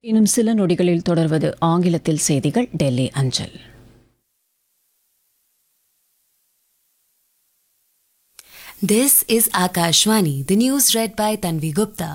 இன்னும் சில நொடிகளில் தொடர்வது ஆங்கிலத்தில் செய்திகள் டெல்லி அஞ்சல். This is Akashvani, the news read by Tanvi Gupta.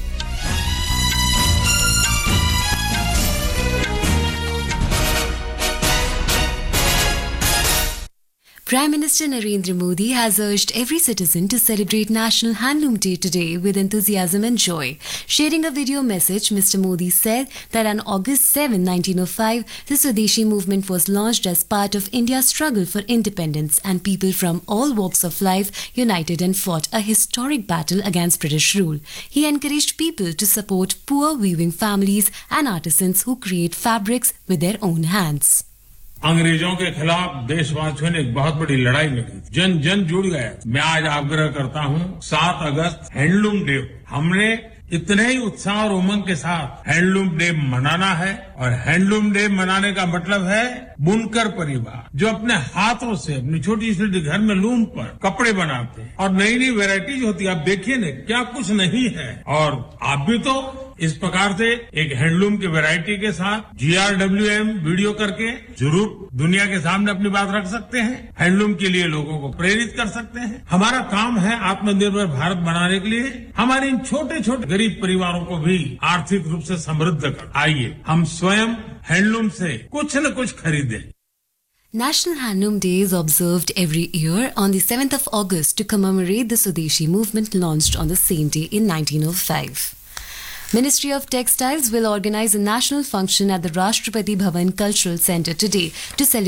Prime Minister Narendra Modi has urged every citizen to celebrate National Handloom Day today with enthusiasm and joy. Sharing a video message, Mr. Modi said that on August 7, 1905, the Swadeshi movement was launched as part of India's struggle for independence, and people from all walks of life united and fought a historic battle against British rule. He encouraged people to support poor weaving families and artisans who create fabrics with their own hands. अंग्रेजों के खिलाफ देशवासियों ने एक बहुत बड़ी लड़ाई लड़ी, जन जन जुड़ गया। मैं आज आग्रह करता हूँ 7 अगस्त हैंडलूम डे, हमने इतने ही उत्साह और उमंग के साथ हैंडलूम डे मनाना है। और हैंडलूम डे मनाने का मतलब है बुनकर परिवार जो अपने हाथों से अपनी छोटी छोटी घर में लूम पर कपड़े बनाते हैं और नई नई वेराइटीज होती है। आप देखिए ना, क्या कुछ नहीं है। और आप भी तो इस प्रकार से एक हैंडलूम की वैरायटी के साथ GRWM वीडियो करके जरूर दुनिया के सामने अपनी बात रख सकते हैं, हैंडलूम के लिए लोगों को प्रेरित कर सकते हैं। हमारा काम है आत्मनिर्भर भारत बनाने के लिए हमारे इन छोटे छोटे गरीब परिवारों को भी आर्थिक रूप से समृद्ध कर। आइए हम स्वयं हैंडलूम से कुछ न कुछ खरीदें। National Handloom Day is observed every year on the 7th of August to commemorate the Swadeshi movement launched on the same day in 1905. Ministry of Textiles will organize a national function at the Rashtrapati Bhavan Cultural Centre today to celebrate